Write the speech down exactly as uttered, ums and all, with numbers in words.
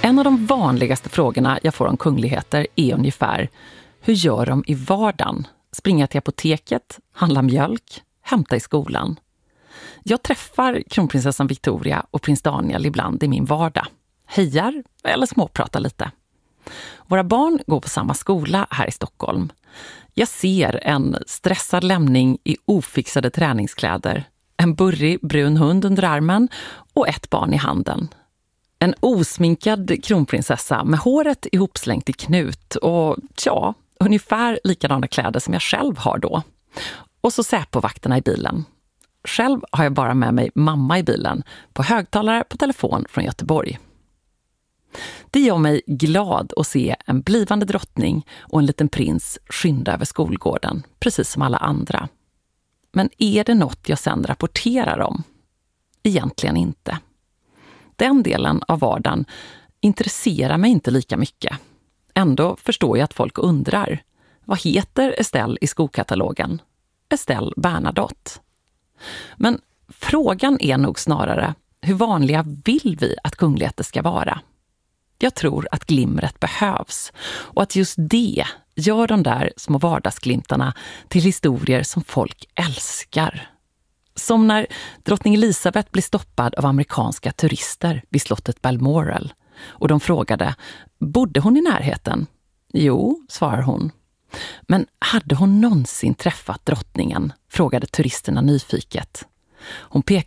En av de vanligaste frågorna jag får om kungligheter är ungefär: hur gör de i vardagen? Springa till apoteket, handla mjölk, hämta i skolan. Jag träffar kronprinsessan Victoria och prins Daniel ibland i min vardag. Hejar eller småpratar lite. Våra barn går på samma skola här i Stockholm. Jag ser en stressad lämning i ofixade träningskläder, en burrig brun hund under armen och ett barn i handen. En osminkad kronprinsessa med håret ihopslängt i knut och tja, ungefär likadana kläder som jag själv har då. Och så Säpovakterna i bilen. Själv har jag bara med mig mamma i bilen på högtalare på telefon från Göteborg. Det gör mig glad att se en blivande drottning och en liten prins skynda över skolgården, precis som alla andra. Men är det något jag sedan rapporterar om? Egentligen inte. Den delen av vardagen intresserar mig inte lika mycket. Ändå förstår jag att folk undrar. Vad heter Estelle i skokatalogen? Estelle Bernadotte. Men frågan är nog snarare, hur vanliga vill vi att kungligheter ska vara? Jag tror att glimret behövs och att just det gör de där små vardagsglimtarna till historier som folk älskar. Som när drottning Elizabeth blir stoppad av amerikanska turister vid slottet Balmoral och de frågade, bodde hon i närheten? Jo, svarar hon. Men hade hon någonsin träffat drottningen? Frågade turisterna nyfiket. Hon pekade